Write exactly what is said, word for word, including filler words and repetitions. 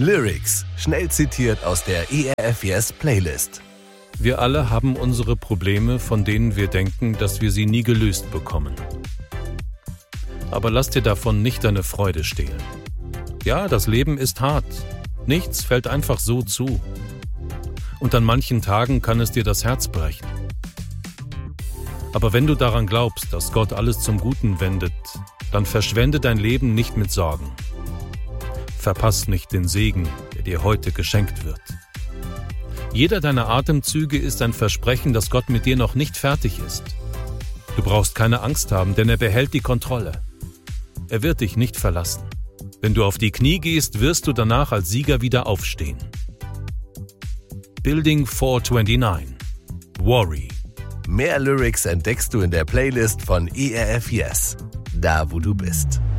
Lyrics, schnell zitiert aus der E R F Yes Playlist. Wir alle haben unsere Probleme, von denen wir denken, dass wir sie nie gelöst bekommen. Aber lass dir davon nicht deine Freude stehlen. Ja, das Leben ist hart. Nichts fällt einfach so zu. Und an manchen Tagen kann es dir das Herz brechen. Aber wenn du daran glaubst, dass Gott alles zum Guten wendet, dann verschwende dein Leben nicht mit Sorgen. Verpass nicht den Segen, der dir heute geschenkt wird. Jeder deiner Atemzüge ist ein Versprechen, dass Gott mit dir noch nicht fertig ist. Du brauchst keine Angst haben, denn er behält die Kontrolle. Er wird dich nicht verlassen. Wenn du auf die Knie gehst, wirst du danach als Sieger wieder aufstehen. Building four twenty-nine. Worry. Mehr Lyrics entdeckst du in der Playlist von E R F Yes, da wo du bist.